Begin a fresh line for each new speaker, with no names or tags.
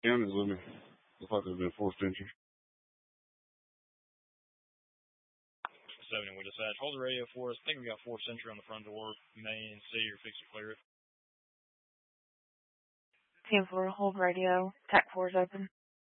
County's with me. Looks like there's been forced entry.
70 with dispatch. Hold the radio for us. I think we got forced entry on the front door. Main C or fix to clear it.
Team 4, hold radio. TAC 4 is open.